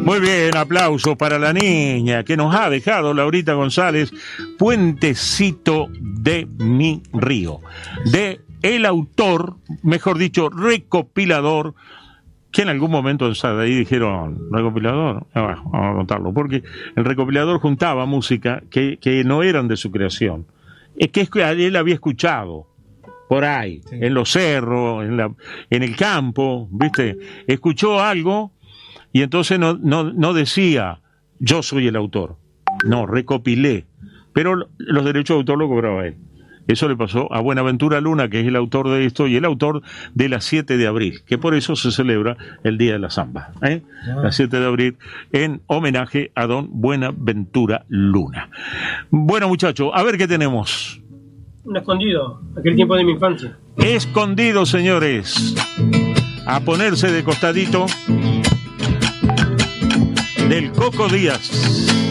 Muy bien, aplauso para la niña que nos ha dejado Laurita González, Puentecito de mi río, de el autor, mejor dicho, recopilador, que en algún momento en Sadaí dijeron, recopilador, vamos a contarlo, porque el recopilador juntaba música que no eran de su creación, es que él había escuchado por ahí, sí, en los cerros, en el campo, ¿viste? Escuchó algo y entonces no decía, yo soy el autor, no, recopilé, pero los derechos de autor lo cobraba él. Eso le pasó a Buenaventura Luna, que es el autor de esto y el autor de la 7 de abril, que por eso se celebra el Día de la Zamba, la 7 de abril, en homenaje a don Buenaventura Luna. Bueno, muchachos, a ver qué tenemos. Un escondido, aquel tiempo de mi infancia. Escondido, señores. A ponerse de costadito del Coco Díaz.